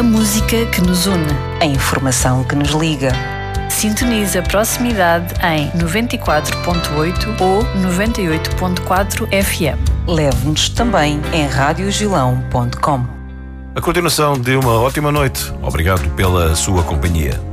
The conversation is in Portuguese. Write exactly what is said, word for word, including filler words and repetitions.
A música que nos une. A informação que nos liga. Sintoniza a proximidade em noventa e quatro ponto oito ou noventa e oito ponto quatro F M. Leve-nos também em rádio gilão ponto com. A continuação de uma ótima noite. Obrigado pela sua companhia.